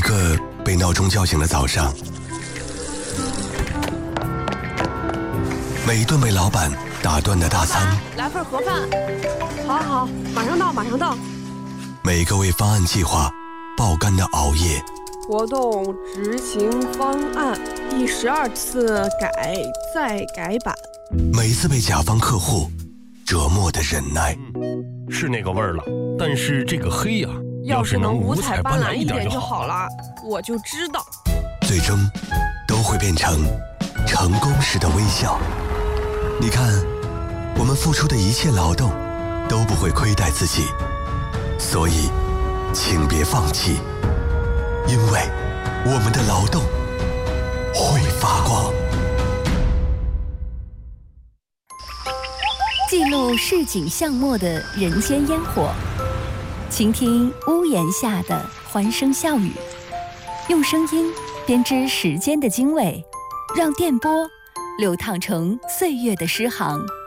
个被闹钟叫醒的早上，每一顿被老板打断的大餐， 来份盒饭。好，马上到。 每个为方案计划爆肝的熬夜。 活动执行方案第12次改再改版。 每一次被甲方客户折磨的忍耐。 是那个味儿了，但是这个黑呀， 要是能五彩斑斓一点就好了，我就知道。 最终都会变成成功时的微笑。你看，我们付出的一切劳动都不会亏待自己，所以请别放弃，因为我们的劳动会发光。 记录市井巷陌的人间烟火，倾听屋檐下的欢声笑语，用声音编织时间的经纬，让电波流淌成岁月的诗行。